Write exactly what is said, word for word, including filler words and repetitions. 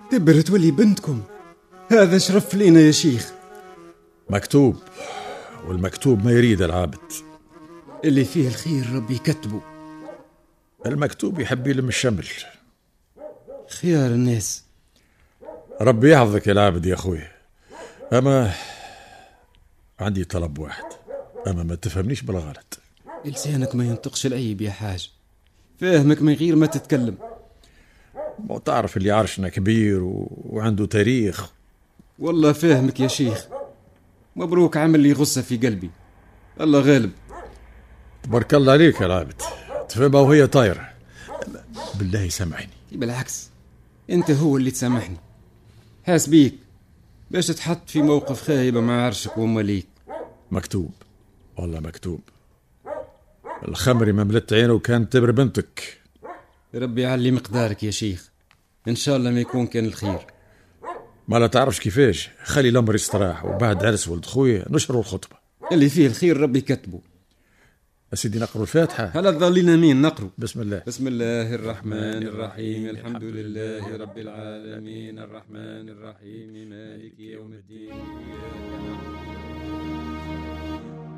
تبر تولي بنتكم، هذا شرف لينا يا شيخ. مكتوب، والمكتوب ما يريد العابد. اللي فيه الخير ربي يكتبه. المكتوب يحب يلم الشمل. خيار الناس. ربي يحفظك يا العابد يا أخوي. أما عندي طلب واحد، أما ما تفهمنيش بالغلط. لسانك ما ينطقش العيب يا حاج، فاهمك من غير ما تتكلم. ما تعرف اللي عرشنا كبير و... وعنده تاريخ. والله فاهمك يا شيخ، مبروك عمل لي غصة في قلبي، الله غالب. تبارك الله عليك يا العابد، تفهمها وهي طايرة. بالله سامحني. بالعكس، انت هو اللي تسامحني. حاس بيك باش تحط في موقف خايبة مع عرشك ومليك. مكتوب، والله مكتوب. الخمر ما ملت عينه وكان تبر بنتك. ربي يعلي مقدارك يا شيخ، ان شاء الله ما يكون كان الخير. ما لا تعرفش كيفاش، خلي الامر يستراح وبعد عرس ولد خويا نشروا الخطبة. اللي فيه الخير ربي كتبه. سيدي نقرأ الفاتحة. هلا ظلينا مين نقرأ؟ بسم الله. بسم الله الرحمن الرحيم، الحمد لله رب العالمين، الرحمن الرحيم، مالك يوم الدين.